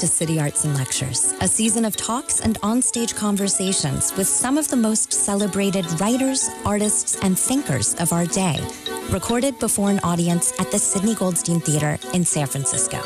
to City Arts and Lectures, a season of talks and onstage conversations with some of the most celebrated writers, artists, and thinkers of our day, recorded before an audience at the Sidney Goldstein Theater in San Francisco.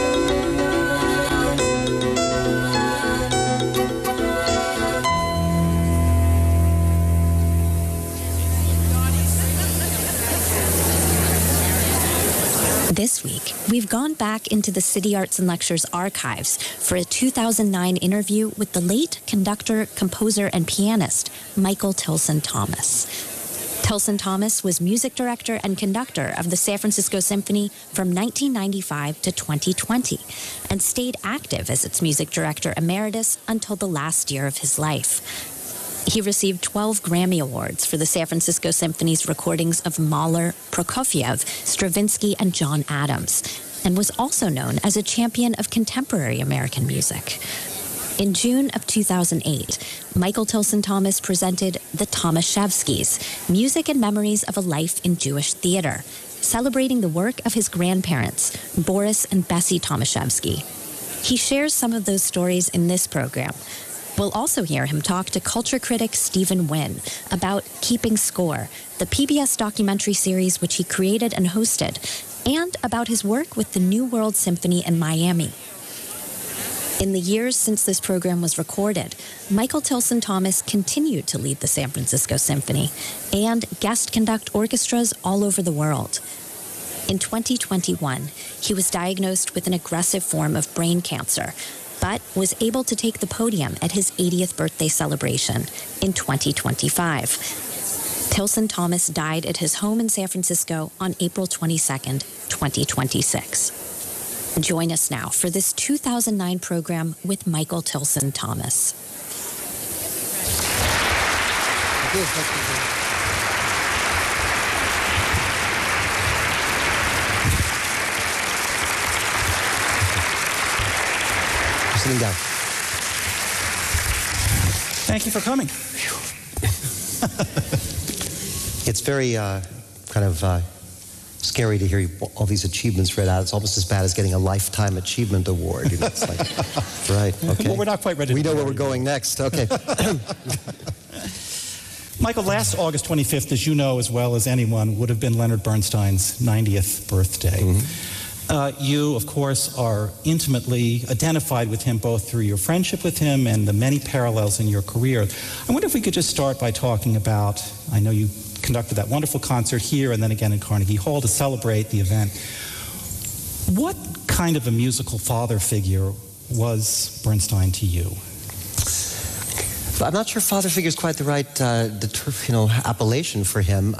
This week, we've gone back into the City Arts and Lectures archives for a 2009 interview with the late conductor, composer, and pianist, Michael Tilson Thomas. Tilson Thomas was music director and conductor of the San Francisco Symphony from 1995 to 2020 and stayed active as its music director emeritus until the last year of his life. He received 12 Grammy Awards for the San Francisco Symphony's recordings of Mahler, Prokofiev, Stravinsky, and John Adams, and was also known as a champion of contemporary American music. In June of 2008, Michael Tilson Thomas presented The Tomaszewskis, Music and Memories of a Life in Jewish Theater, celebrating the work of his grandparents, Boris and Bessie Tomaszewski. He shares some of those stories in this program. We'll also hear him talk to culture critic Stephen Wynn about Keeping Score, the PBS documentary series which he created and hosted, and about his work with the New World Symphony in Miami. In the years since this program was recorded, Michael Tilson Thomas continued to lead the San Francisco Symphony and guest conduct orchestras all over the world. In 2021, he was diagnosed with an aggressive form of brain cancer, but was able to take the podium at his 80th birthday celebration in 2025. Tilson Thomas died at his home in San Francisco on April 22nd, 2026. Join us now for this 2009 program with Michael Tilson Thomas. Sitting down. Thank you for coming. It's very scary to hear all these achievements read out. It's almost as bad as getting a Lifetime Achievement Award. You know, it's like, right, okay. Well, we're not quite ready. We know where we're going next. Okay. Michael, last August 25th, as you know as well as anyone, would have been Leonard Bernstein's 90th birthday. Mm-hmm. You, of course, are intimately identified with him both through your friendship with him and the many parallels in your career. I wonder if we could just start by talking about, I know you conducted that wonderful concert here and then again in Carnegie Hall to celebrate the event. What kind of a musical father figure was Bernstein to you? I'm not sure father figure is quite the right appellation for him.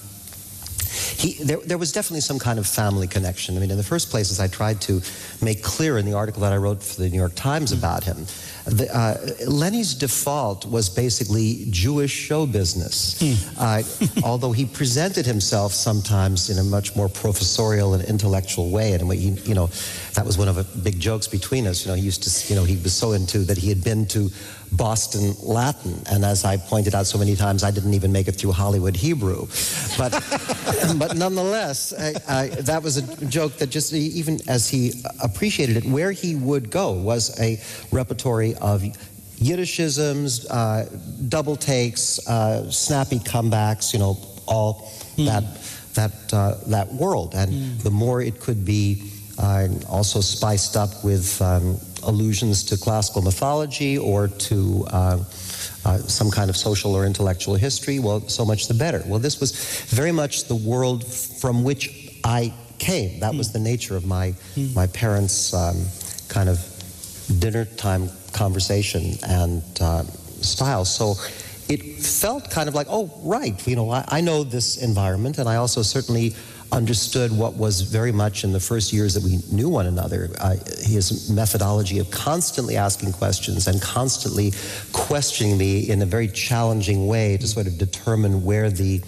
There was definitely some kind of family connection. I mean, in the first place, as I tried to make clear in the article that I wrote for the New York Times about him, Lenny's default was basically Jewish show business. Although he presented himself sometimes in a much more professorial and intellectual way, and that was one of the big jokes between us. He used to, he was so into that he had been to Boston Latin, and as I pointed out so many times, I didn't even make it through Hollywood Hebrew. But nonetheless, that was a joke that just, even as he appreciated it, where he would go was a repertory of Yiddishisms, double takes, snappy comebacks, all that world. And the more it could be also spiced up with allusions to classical mythology or to some kind of social or intellectual history, well, so much the better. Well, this was very much the world from which I came. That was the nature of my parents' kind of dinner time conversation and style. So it felt kind of like, oh, right, I know this environment, and I also certainly understood what was very much in the first years that we knew one another, his methodology of constantly asking questions and constantly questioning me in a very challenging way to sort of determine where the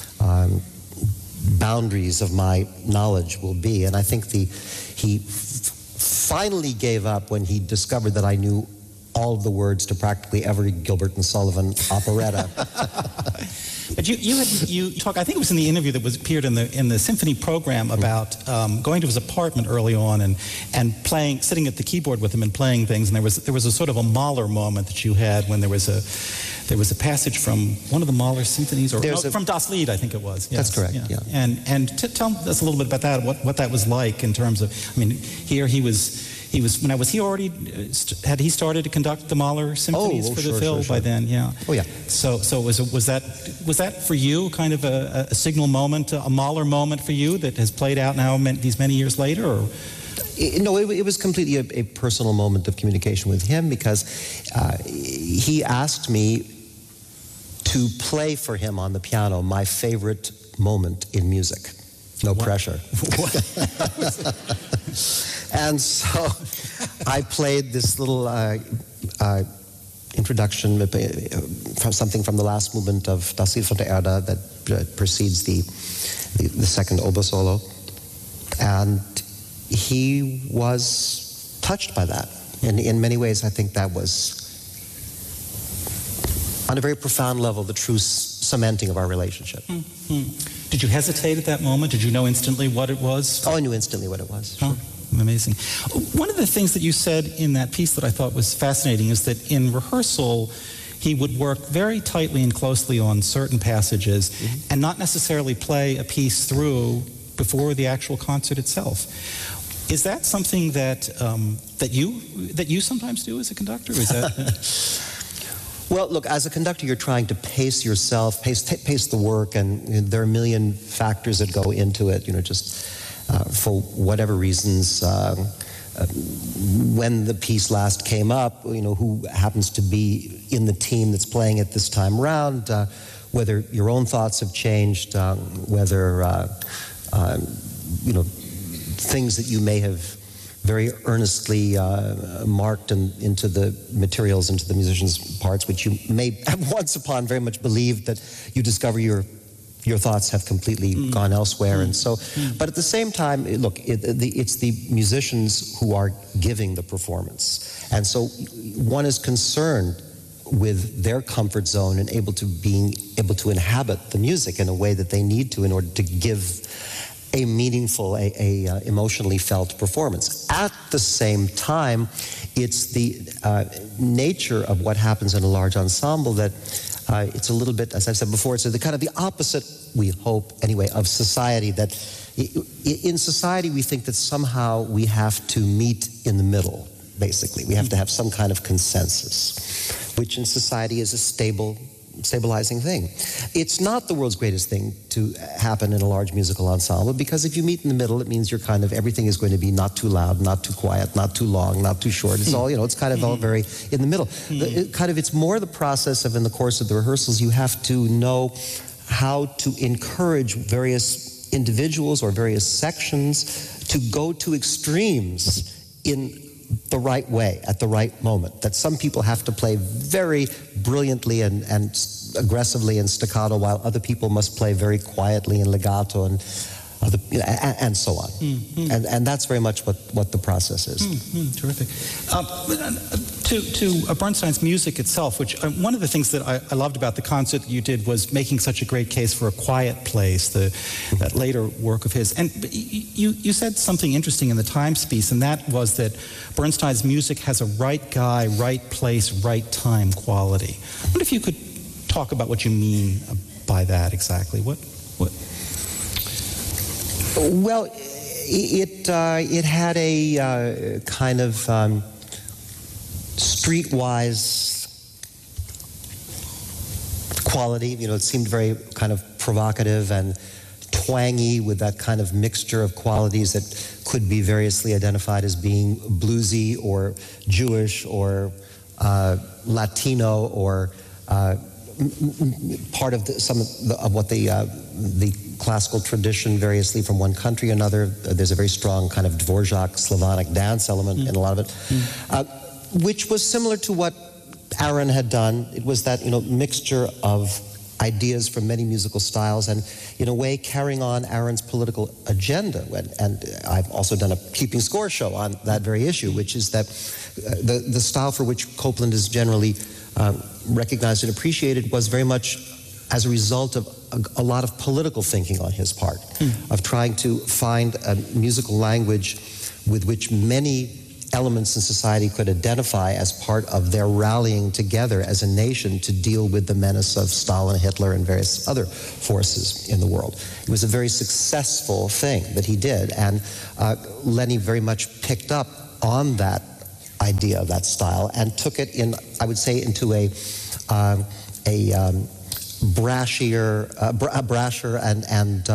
boundaries of my knowledge will be. And I think he finally gave up when he discovered that I knew all of the words to practically every Gilbert and Sullivan operetta. But you talk. I think it was in the interview that was appeared in the symphony program about going to his apartment early on and playing, sitting at the keyboard with him and playing things. And there was a sort of a Mahler moment that you had when there was a passage from one of the Mahler symphonies, or from Das Lied, I think it was. Yes, that's correct. Yeah. And tell us a little bit about that. What that was like in terms of. I mean, here he was. Now, was he already, had he started to conduct the Mahler symphonies for the Phil by then? Yeah. Oh, yeah. So was that for you kind of a signal moment, a Mahler moment for you that has played out now these many years later? Or? No, it was completely a personal moment of communication with him, because he asked me to play for him on the piano my favorite moment in music. No pressure. And so I played this little introduction, something from the last movement of Das Lied von der Erde that precedes the second oboe solo. And he was touched by that. And in many ways, I think that was, on a very profound level, the true cementing of our relationship. Mm-hmm. Did you hesitate at that moment? Did you know instantly what it was? Oh, I knew instantly what it was. Sure. Amazing. One of the things that you said in that piece that I thought was fascinating is that in rehearsal, he would work very tightly and closely on certain passages and not necessarily play a piece through before the actual concert itself. Is that something that that you sometimes do as a conductor? Is that? Well, look, as a conductor, you're trying to pace yourself, pace the work, and there are a million factors that go into it. Just for whatever reasons, when the piece last came up, who happens to be in the team that's playing it this time around, whether your own thoughts have changed, whether things that you may have very earnestly marked into the materials, into the musicians' parts, which you may have once upon very much believed that you discover your thoughts have completely gone elsewhere. And so, but at the same time, look, it's the musicians who are giving the performance. And so one is concerned with their comfort zone and being able to inhabit the music in a way that they need to in order to give a meaningful, emotionally felt performance. At the same time, it's the nature of what happens in a large ensemble that it's a little bit, as I've said before, it's the kind of the opposite, we hope anyway, of society. That in society we think that somehow we have to meet in the middle, basically. We have to have some kind of consensus, which in society is a stabilizing thing. It's not the world's greatest thing to happen in a large musical ensemble, because if you meet in the middle, it means you're kind of, everything is going to be not too loud, not too quiet, not too long, not too short. It's all, it's kind of all very in the middle. It's more the process of, in the course of the rehearsals, you have to know how to encourage various individuals or various sections to go to extremes in the right way, at the right moment. That some people have to play very brilliantly and aggressively and staccato, while other people must play very quietly and legato and so on. And that's very much what the process is. Terrific. To Bernstein's music itself, which one of the things that I loved about the concert that you did was making such a great case for A Quiet Place, that later work of his. And you said something interesting in the Times piece, and that was that Bernstein's music has a right guy, right place, right time quality. I wonder if you could talk about what you mean by that exactly. What? Well, it had a kind of streetwise quality. It seemed very kind of provocative and twangy, with that kind of mixture of qualities that could be variously identified as being bluesy or Jewish or Latino or part of some of what the classical tradition variously from one country or another. There's a very strong kind of Dvorak Slavonic dance element in a lot of it, which was similar to what Aaron had done. It was that mixture of ideas from many musical styles, and in a way carrying on Aaron's political agenda. And I've also done a keeping score show on that very issue, which is that the style for which Copland is generally recognized and appreciated was very much as a result of a lot of political thinking on his part, of trying to find a musical language with which many elements in society could identify as part of their rallying together as a nation to deal with the menace of Stalin, Hitler, and various other forces in the world. It was a very successful thing that he did, and Lenny very much picked up on that idea of that style and took it in, I would say, into a brasher and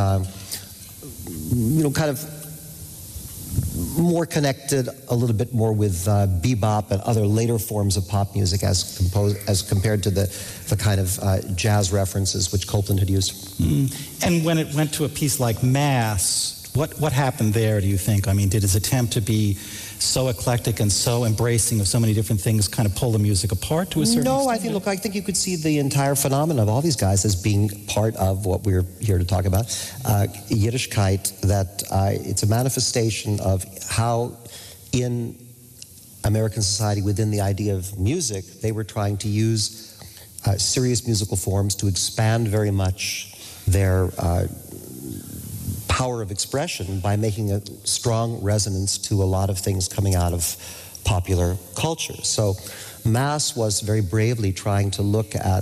kind of more connected a little bit more with bebop and other later forms of pop music as compared to the kind of jazz references which Copland had used. And when it went to a piece like Mass, what happened there, do you think? I mean, did his attempt to be so eclectic and so embracing of so many different things kind of pull the music apart to a certain extent? I think you could see the entire phenomenon of all these guys as being part of what we're here to talk about, Yiddishkeit, that it's a manifestation of how in American society, within the idea of music, they were trying to use serious musical forms to expand very much their power of expression by making a strong resonance to a lot of things coming out of popular culture. So Mass was very bravely trying to look at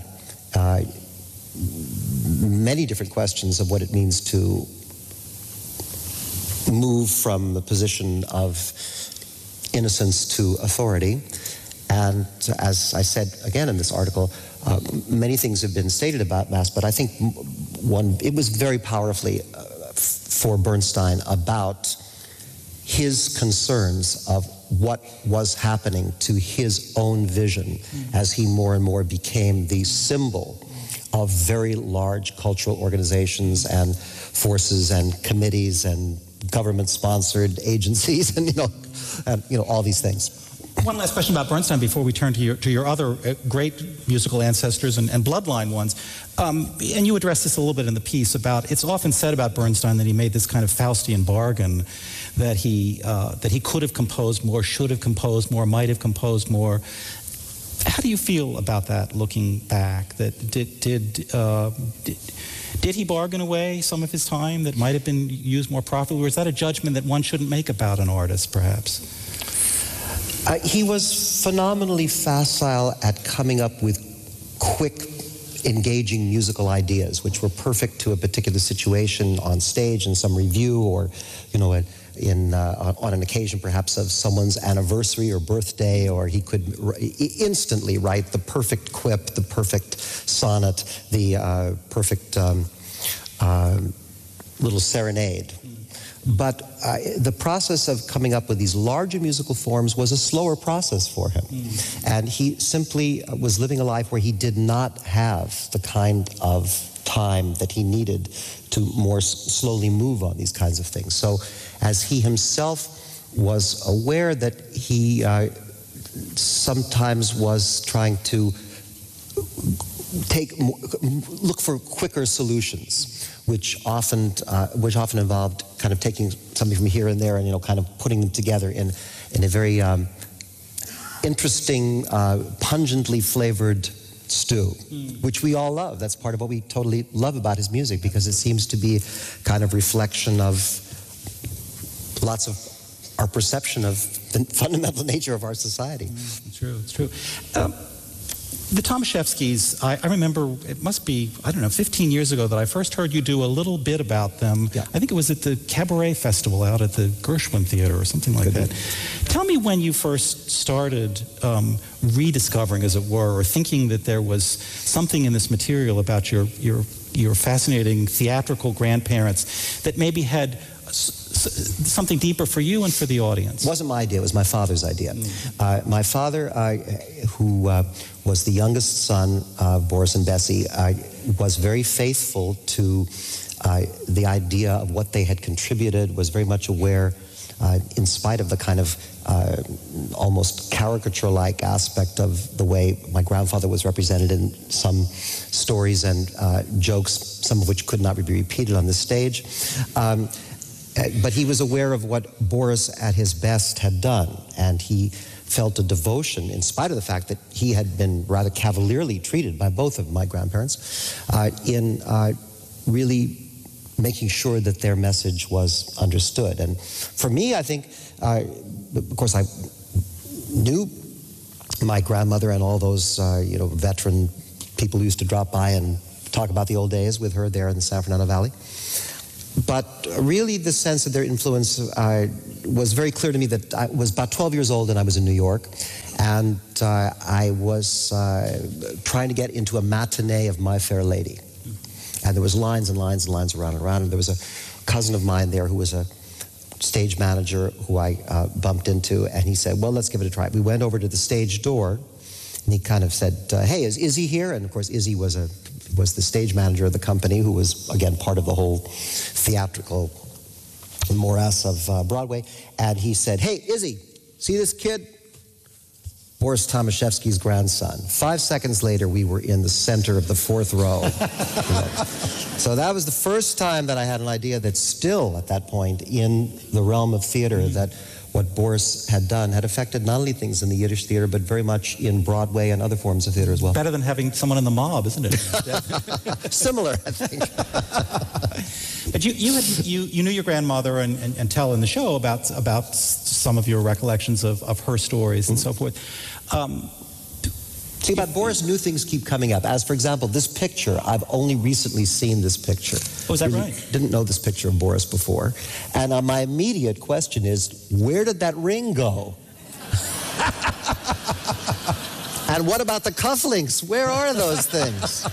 many different questions of what it means to move from the position of innocence to authority. And as I said again in this article, many things have been stated about Mass, but I think it was very powerfully for Bernstein about his concerns of what was happening to his own vision as he more and more became the symbol of very large cultural organizations and forces and committees and government-sponsored agencies and all these things. One last question about Bernstein before we turn to your other great musical ancestors and bloodline ones. And you addressed this a little bit in the piece about, it's often said about Bernstein that he made this kind of Faustian bargain, that he could have composed more, should have composed more, might have composed more. How do you feel about that looking back? That did he bargain away some of his time that might have been used more profitably, or is that a judgment that one shouldn't make about an artist, perhaps? He was phenomenally facile at coming up with quick, engaging musical ideas, which were perfect to a particular situation on stage in some review, or on an occasion perhaps of someone's anniversary or birthday, or he could instantly write the perfect quip, the perfect sonnet, the perfect little serenade. But the process of coming up with these larger musical forms was a slower process for him. And he simply was living a life where he did not have the kind of time that he needed to more slowly move on these kinds of things. So as he himself was aware that he sometimes was trying to look for quicker solutions, which often involved kind of taking something from here and there and kind of putting them together in a very interesting, pungently flavored stew, which we all love. That's part of what we totally love about his music, because it seems to be kind of reflection of lots of our perception of the fundamental nature of our society. It's true. The Tomaszewskis, I remember, it must be, 15 years ago that I first heard you do a little bit about them. Yeah. I think it was at the Cabaret Festival out at the Gershwin Theater or something like that. Tell me when you first started rediscovering, as it were, or thinking that there was something in this material about your fascinating theatrical grandparents that maybe had something deeper for you and for the audience. It wasn't my idea, it was my father's idea. My father, who was the youngest son of Boris and Bessie, was very faithful to the idea of what they had contributed, was very much aware in spite of the kind of almost caricature-like aspect of the way my grandfather was represented in some stories and jokes, some of which could not be repeated on the stage. But he was aware of what Boris at his best had done, and he felt a devotion, in spite of the fact that he had been rather cavalierly treated by both of my grandparents, in really making sure that their message was understood. And for me, I think, of course, I knew my grandmother and all those, veteran people who used to drop by and talk about the old days with her there in the San Fernando Valley. But really the sense of their influence was very clear to me that I was about 12 years old and I was in New York. And I was trying to get into a matinee of My Fair Lady. And there was lines and lines and lines around and around. And there was a cousin of mine there who was a stage manager who I bumped into. And he said, well, let's give it a try. We went over to the stage door. And he kind of said, hey, is Izzy here? And of course, Izzy was the stage manager of the company, who was, again, part of the whole theatrical morass of Broadway. And he said, hey, Izzy, see this kid? Boris Tomaszewski's grandson. 5 seconds later, we were in the center of the fourth row. So that was the first time that I had an idea that still, at that point, in the realm of theater, that what Boris had done had affected not only things in the Yiddish theater, but very much in Broadway and other forms of theater as well. Better than having someone in the mob, isn't it? Similar, I think. But you knew your grandmother and tell in the show about some of your recollections of her stories and so forth. See, about Boris, new things keep coming up. As, for example, this picture, I've only recently seen this picture. Oh, is that right? Didn't know this picture of Boris before. And my immediate question is, where did that ring go? And what about the cufflinks? Where are those things?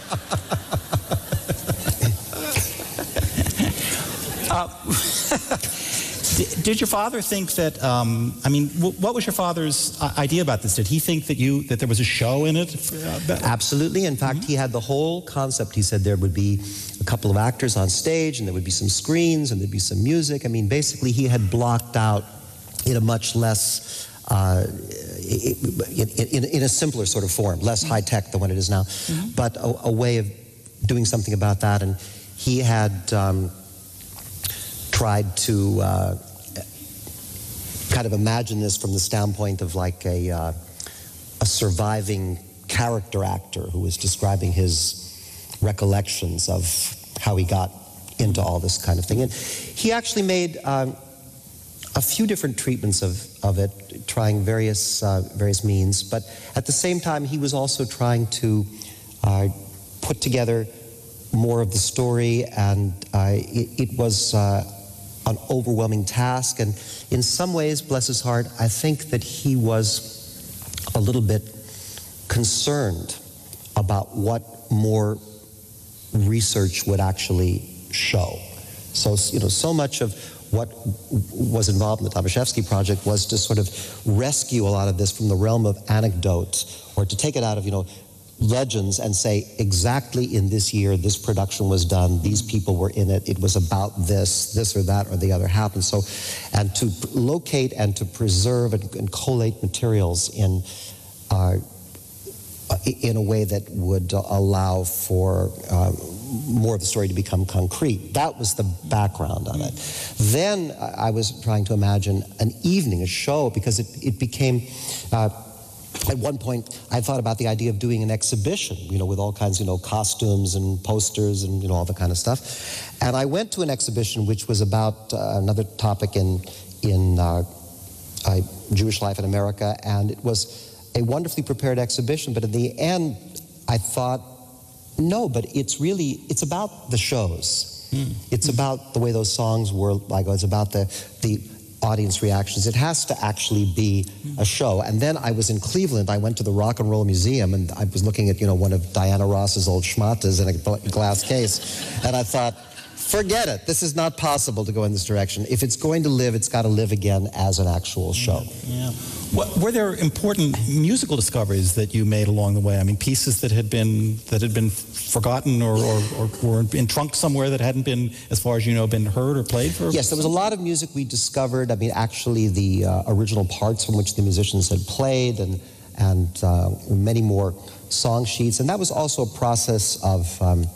Did your father think that, what was your father's idea about this? Did he think that there was a show in it? Absolutely. In fact, he had the whole concept. He said there would be a couple of actors on stage, and there would be some screens, and there'd be some music. I mean, basically, he had blocked out in a much less, in a simpler sort of form, less high-tech than what it is now, but a way of doing something about that. And he had tried to kind of imagine this from the standpoint of like a surviving character actor who was describing his recollections of how he got into all this kind of thing. And he actually made a few different treatments of it, trying various means, but at the same time he was also trying to put together more of the story, and it was an overwhelming task. And in some ways, bless his heart, I think that he was a little bit concerned about what more research would actually show. So, so much of what was involved in the Tomaszewski project was to sort of rescue a lot of this from the realm of anecdotes, or to take it out of, legends and say, exactly in this year, this production was done, these people were in it, it was about this or that or the other happened. So, and to locate and to preserve and collate materials in a way that would allow for more of the story to become concrete. That was the background of it. Then I was trying to imagine an evening, a show, because it became... At one point, I thought about the idea of doing an exhibition, with all kinds, costumes and posters and, all the kind of stuff. And I went to an exhibition which was about another topic in Jewish life in America, and it was a wonderfully prepared exhibition. But in the end, I thought, no, but it's about the shows. It's about the way those songs were, it's about the audience reactions. It has to actually be a show. And then I was in Cleveland. I went to the Rock and Roll Museum, and I was looking at, one of Diana Ross's old schmatas in a glass case. And I thought, forget it. This is not possible to go in this direction. If it's going to live, it's got to live again as an actual show. Yeah. Were there important musical discoveries that you made along the way? I mean, pieces that had been forgotten or were in trunks somewhere that hadn't been, as far as you know, been heard or played for? Yes, there was a lot of music we discovered. I mean, actually, the original parts from which the musicians had played, and many more song sheets. And that was also a process of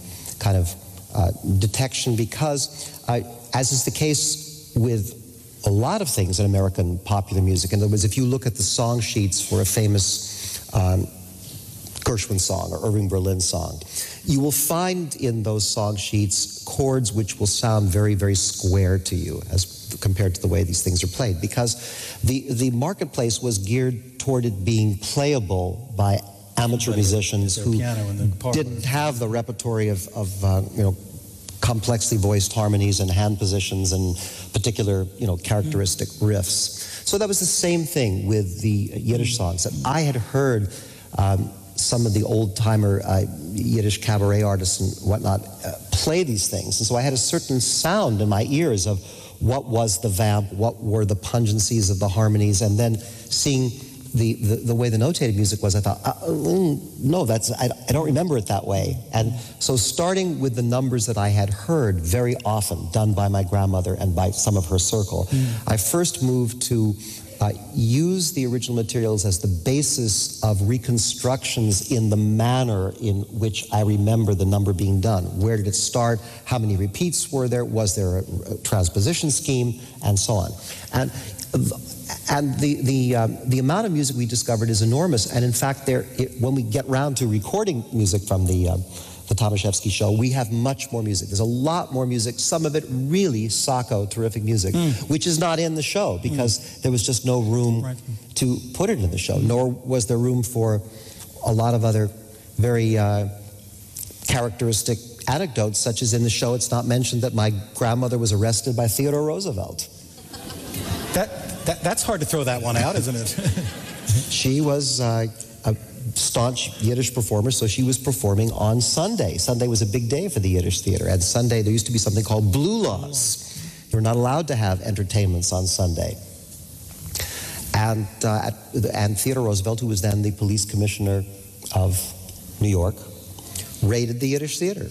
detection, because, as is the case with a lot of things in American popular music, in other words, if you look at the song sheets for a famous Gershwin song or Irving Berlin song, you will find in those song sheets chords which will sound very, very square to you as compared to the way these things are played, because the marketplace was geared toward it being playable by amateur musicians who didn't have the repertory of complexly voiced harmonies and hand positions and particular, characteristic riffs. So that was the same thing with the Yiddish songs. That I had heard some of the old-timer Yiddish cabaret artists and whatnot play these things. And so I had a certain sound in my ears of what was the vamp, what were the pungencies of the harmonies, and then seeing the way the notated music was, I thought, no, I don't remember it that way. And so starting with the numbers that I had heard very often done by my grandmother and by some of her circle, I first moved to use the original materials as the basis of reconstructions in the manner in which I remember the number being done. Where did it start? How many repeats were there? Was there a transposition scheme? And so on. And the amount of music we discovered is enormous. And in fact, when we get round to recording music from the Tomaszewski show, we have much more music. There's a lot more music, some of it really Sacco, terrific music, which is not in the show because there was just no room to put it in the show, nor was there room for a lot of other very characteristic anecdotes, such as in the show it's not mentioned that my grandmother was arrested by Theodore Roosevelt. That's hard to throw that one out, isn't it? She was a staunch Yiddish performer, so she was performing on Sunday. Sunday was a big day for the Yiddish theater. And Sunday, there used to be something called Blue Laws. You were not allowed to have entertainments on Sunday. And Theodore Roosevelt, who was then the police commissioner of New York, raided the Yiddish theater.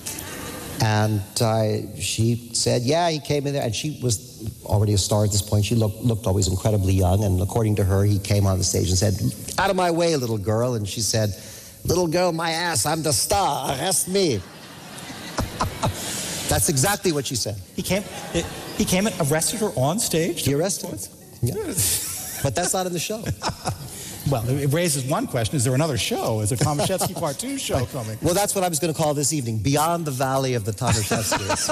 And she said, yeah, he came in there, and she was already a star at this point. She looked always incredibly young, and according to her, he came on the stage and said, out of my way, little girl. And she said, little girl, my ass, I'm the star, arrest me. That's exactly what she said. He came and arrested her on stage? He arrested her. Yeah. But that's not in the show. Well, it raises one question. Is there another show? Is there a Tomaszewski Part 2 show coming? Well, that's what I was going to call this evening, Beyond the Valley of the Tomaszewskis.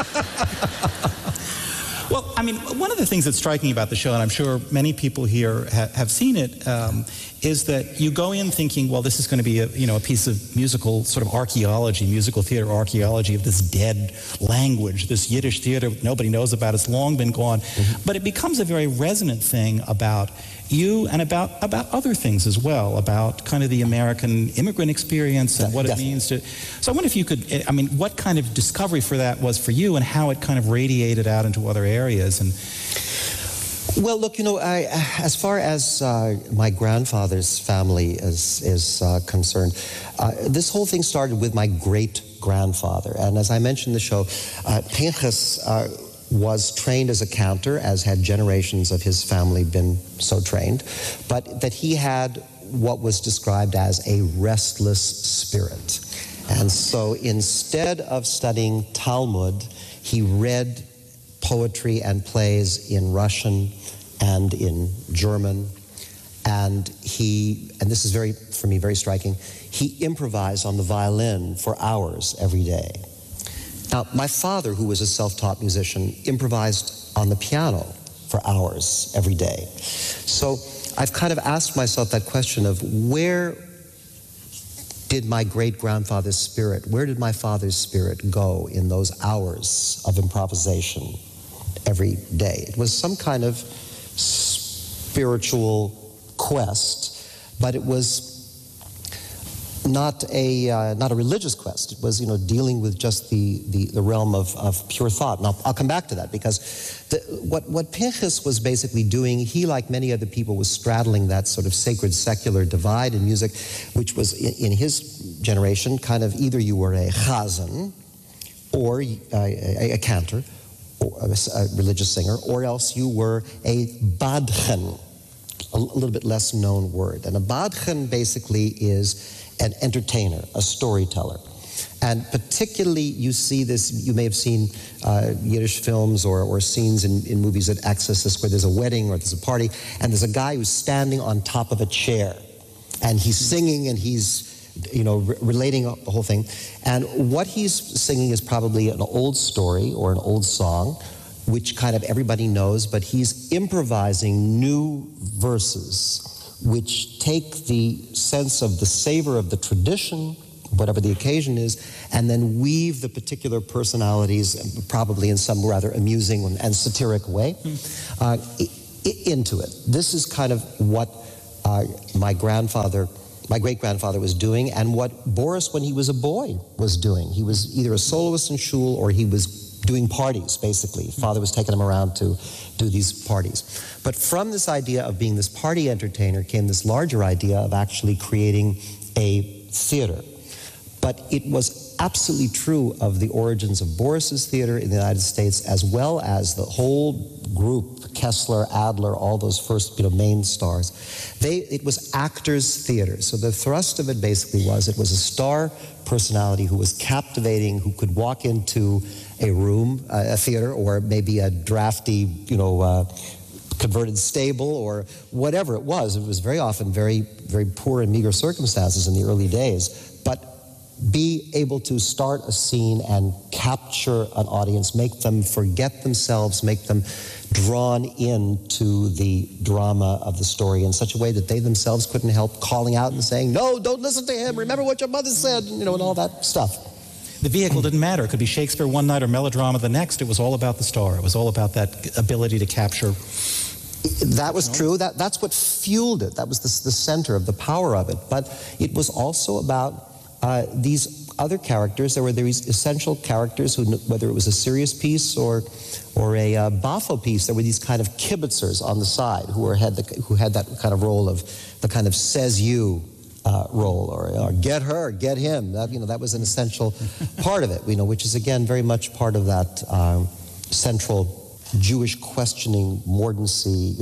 Well, I mean, one of the things that's striking about the show, and I'm sure many people here have seen it, is that you go in thinking, well, this is going to be a piece of musical sort of archaeology, musical theater archaeology of this dead language, this Yiddish theater nobody knows about. It's long been gone. But it becomes a very resonant thing about you and about other things as well, about kind of the American immigrant experience and what it means to... So I wonder if you could, I mean, what kind of discovery for that was for you and how it kind of radiated out into other areas? And well, look, as far as my grandfather's family is concerned, this whole thing started with my great-grandfather. And as I mentioned in the show, Pinchas was trained as a counter, as had generations of his family been so trained, but that he had what was described as a restless spirit. And so instead of studying Talmud, he read poetry and plays in Russian and in German, and this is for me very striking, he improvised on the violin for hours every day. Now, my father, who was a self-taught musician, improvised on the piano for hours every day. So I've kind of asked myself that question of where did my great-grandfather's spirit, where did my father's spirit go in those hours of improvisation every day? It was some kind of spiritual quest, but it was not a religious quest. It was, dealing with just the realm of pure thought. And I'll come back to that, because what Pinchas was basically doing, he, like many other people, was straddling that sort of sacred-secular divide in music, which was, in his generation, kind of either you were a chazan, or a cantor, or a religious singer, or else you were a badchen, a little bit less known word. And a badchen basically is an entertainer, a storyteller. And particularly you see this, you may have seen Yiddish films or scenes in movies that access this, where there's a wedding or there's a party, and there's a guy who's standing on top of a chair, and he's singing and he's relating the whole thing. And what he's singing is probably an old story or an old song, which kind of everybody knows, but he's improvising new verses which take the sense of the savor of the tradition, whatever the occasion is, and then weave the particular personalities, probably in some rather amusing and satiric way, into it. This is kind of what my great-grandfather was doing, and what Boris, when he was a boy, was doing. He was either a soloist in shul, or he was doing parties, basically. Father was taking him around to do these parties. But from this idea of being this party entertainer came this larger idea of actually creating a theater. But it was absolutely true of the origins of Boris's theater in the United States, as well as the whole group, Kessler, Adler, all those first main stars. It was actors' theater. So the thrust of it basically was, it was a star personality who was captivating, who could walk into a room, a theater, or maybe a drafty, converted stable, or whatever it was. It was very often very, very poor and meager circumstances in the early days, but be able to start a scene and capture an audience, make them forget themselves, make them drawn into the drama of the story in such a way that they themselves couldn't help calling out and saying, "No, don't listen to him, remember what your mother said," and all that stuff. The vehicle didn't matter. It could be Shakespeare one night or melodrama the next. It was all about the star. It was all about that ability to capture. That was true. That's what fueled it. That was the center of the power of it. But it was also about these other characters. There were these essential characters who, whether it was a serious piece or a Bafo piece, there were these kind of kibitzers on the side who had that kind of role of the kind of says you role, or get her, get him. That was an essential part of it. Which is again very much part of that central Jewish questioning, mordancy.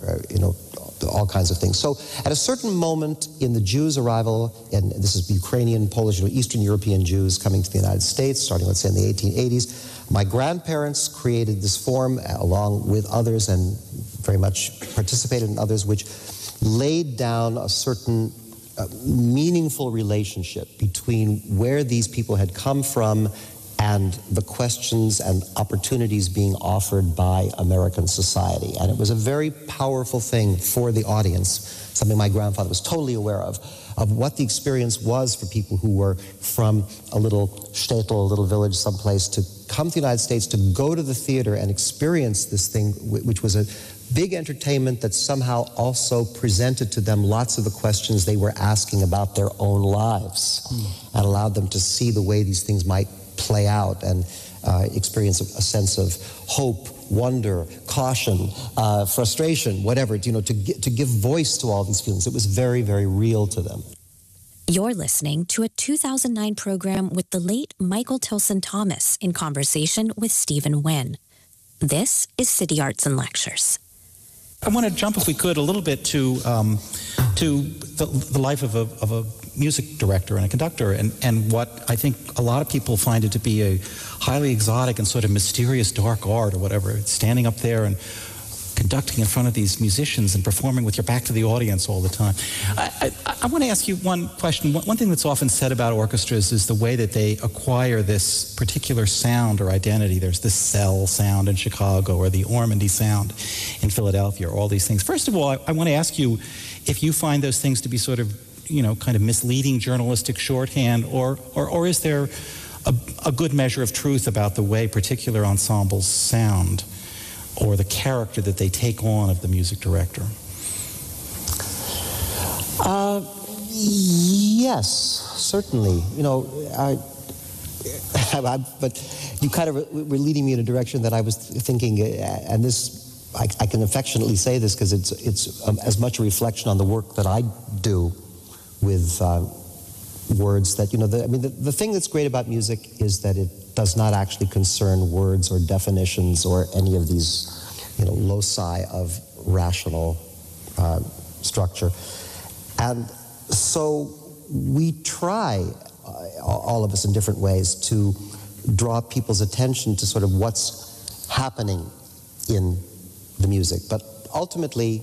All kinds of things. So at a certain moment in the Jews' arrival, and this is Ukrainian, Polish, Eastern European Jews coming to the United States, starting, let's say, in the 1880s, my grandparents created this form, along with others, and very much participated in others, which laid down a certain meaningful relationship between where these people had come from and the questions and opportunities being offered by American society. And it was a very powerful thing for the audience, something my grandfather was totally aware of what the experience was for people who were from a little shtetl, a little village someplace, to come to the United States, to go to the theater and experience this thing, which was a big entertainment that somehow also presented to them lots of the questions they were asking about their own lives, and allowed them to see the way these things might play out and experience a sense of hope, wonder, caution, frustration, whatever, to give voice to all these feelings. It was very, very real to them. You're listening to a 2009 program with the late Michael Tilson Thomas in conversation with Stephen Wynn. This is City Arts and Lectures. I want to jump, if we could, a little bit to the life of a music director and a conductor, and what I think a lot of people find it to be a highly exotic and sort of mysterious dark art or whatever. It's standing up there and conducting in front of these musicians and performing with your back to the audience all the time. I want to ask you one question. One thing that's often said about orchestras is the way that they acquire this particular sound or identity. There's the Cell sound in Chicago, or the Ormandy sound in Philadelphia, or all these things. First of all, I want to ask you if you find those things to be sort of, kind of misleading journalistic shorthand, or is there a good measure of truth about the way particular ensembles sound, or the character that they take on of the music director? Yes, certainly. You know, but you kind of were leading me in a direction that I was thinking, and this, I can affectionately say this because it's as much a reflection on the work that I do with words that, you know, the thing that's great about music is that it does not actually concern words or definitions or any of these, you know, loci of rational structure. And so we try, all of us in different ways, to draw people's attention to sort of what's happening in the music. But ultimately,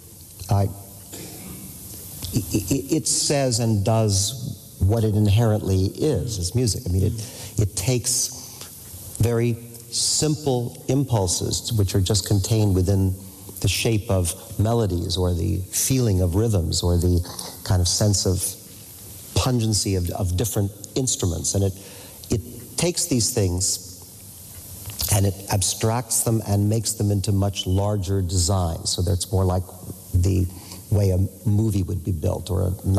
it says and does what it inherently is music. I mean, it takes very simple impulses, which are just contained within the shape of melodies or the feeling of rhythms or the kind of sense of pungency of different instruments. And it takes these things and it abstracts them and makes them into much larger designs, so that it's more like the way a movie would be built or a